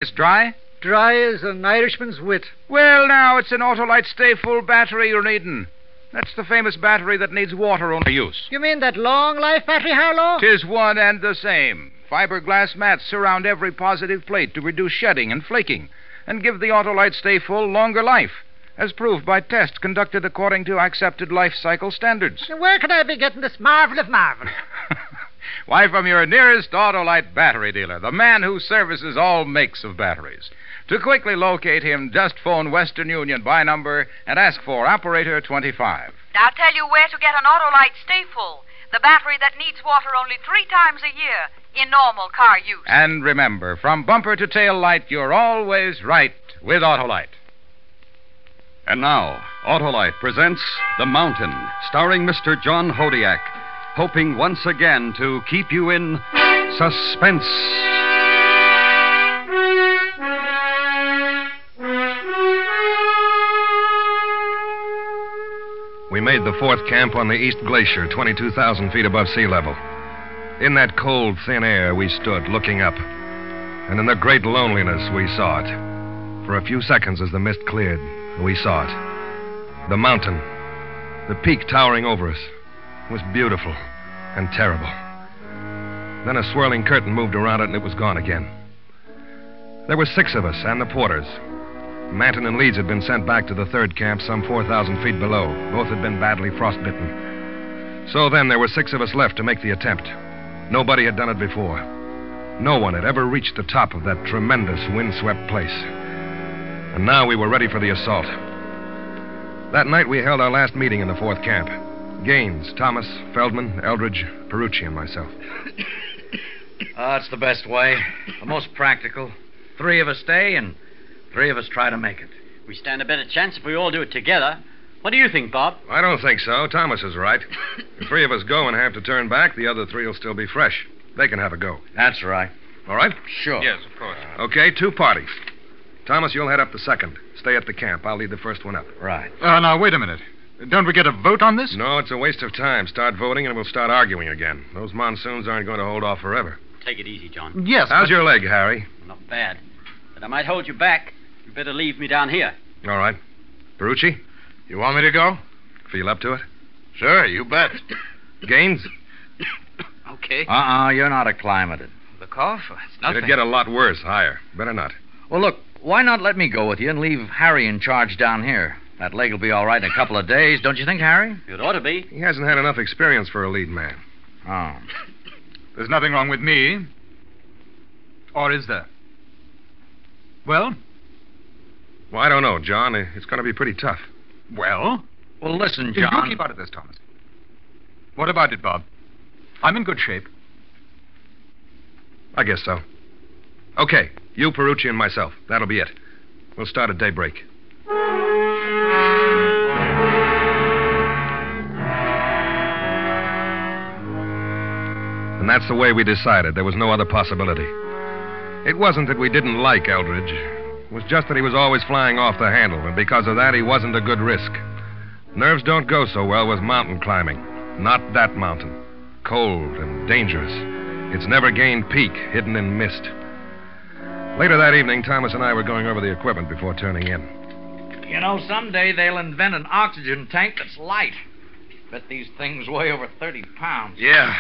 It's dry? Dry as an Irishman's wit. Well, now, it's an Autolite Stay Full battery you're needing. That's the famous battery that needs water only use. You mean that long life battery, Harlow? 'Tis one and the same. Fiberglass mats surround every positive plate to reduce shedding and flaking and give the Autolite Stay Full longer life, as proved by tests conducted according to accepted life cycle standards. Where can I be getting this marvel of marvel? Why, from your nearest Autolite battery dealer, the man who services all makes of batteries. To quickly locate him, just phone Western Union by number and ask for Operator 25. I'll tell you where to get an Autolite Stay Full, the battery that needs water only 3 times a year in normal car use. And remember, from bumper to tail light, you're always right with Autolite. And now, Autolite presents The Mountain, starring Mr. John Hodiak, hoping once again to keep you in suspense. We made the 4th camp on the East Glacier, 22,000 feet above sea level. In that cold, thin air, we stood, looking up. And in the great loneliness, we saw it. For a few seconds, as the mist cleared, we saw it. The mountain, the peak towering over us, was beautiful and terrible. Then a swirling curtain moved around it, and it was gone again. There were 6 of us, and the porters. Manton and Leeds had been sent back to the 3rd camp, some 4,000 feet below. Both had been badly frostbitten. So then there were 6 of us left to make the attempt. Nobody had done it before. No one had ever reached the top of that tremendous windswept place. And now we were ready for the assault. That night we held our last meeting in the 4th camp. Gaines, Thomas, Feldman, Eldridge, Perucci, and myself. It's the best way. The most practical. 3 of us stay and 3 of us try to make it. We stand a better chance if we all do it together. What do you think, Bob? I don't think so. Thomas is right. If 3 of us go and have to turn back, the other 3 will still be fresh. They can have a go. That's right. All right? Sure. Yes, of course. Okay, 2 parties. Thomas, you'll head up the 2nd. Stay at the camp. I'll lead the first one up. Right. Now, wait a minute. Don't we get a vote on this? No, it's a waste of time. Start voting and we'll start arguing again. Those monsoons aren't going to hold off forever. Take it easy, John. Yes. How's your leg, Harry? Not bad. But I might hold you back. You better leave me down here. All right. Perucci, You want me to go? feel up to it? Sure, you bet. Gaines? Okay. You're not acclimated. The cough? It's nothing. It'd get a lot worse, higher. Better not. Well, look, why not let me go with you and leave Harry in charge down here? That leg will be all right in a couple of days, don't you think, Harry? It ought to be. He hasn't had enough experience for a lead man. Oh. There's nothing wrong with me. Or is there? Well? Well, I don't know, John. It's going to be pretty tough. Well? Well, listen, You John. keep out of this, Thomas. What about it, Bob? I'm in good shape. I guess so. Okay, you, Perucci, and myself. That'll be it. We'll start at daybreak. And that's the way we decided. There was no other possibility. It wasn't that we didn't like Eldridge. It was just that he was always flying off the handle, and because of that, he wasn't a good risk. Nerves don't go so well with mountain climbing. Not that mountain. Cold and dangerous. Its never-gained peak, hidden in mist. Later that evening, Thomas and I were going over the equipment before turning in. You know, someday they'll invent an oxygen tank that's light. Bet these things weigh over 30 pounds. Yeah.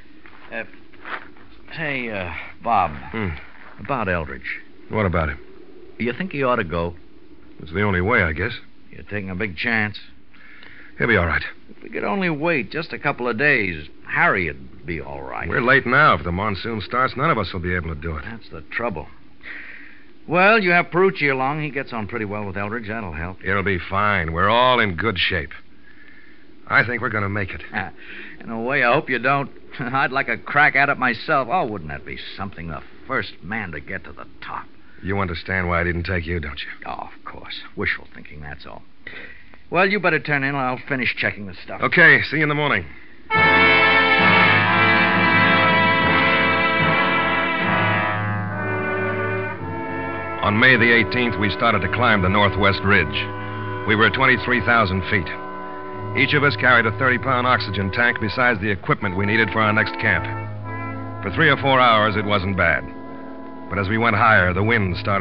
Hey, Bob. Hmm. About Eldridge. What about him? Do you think he ought to go? It's the only way, I guess. You're taking a big chance. He'll be all right. If we could only wait just a couple of days, Harry'd be all right. We're late now. If the monsoon starts, none of us will be able to do it. That's the trouble. Well, you have Perucci along. He gets on pretty well with Eldridge. That'll help. It'll be fine. We're all in good shape. I think we're going to make it. In a way, I hope you don't. I'd like a crack at it myself. Oh, wouldn't that be something? The first man to get to the top. You understand why I didn't take you, don't you? Oh, of course. Wishful thinking, that's all. Well, you better turn in. I'll finish checking the stuff. Okay, see you in the morning. On May the 18th, we started to climb the Northwest Ridge. We were at 23,000 feet. Each of us carried a 30-pound oxygen tank besides the equipment we needed for our next camp. For 3 or 4 hours, it wasn't bad. But as we went higher, the wind started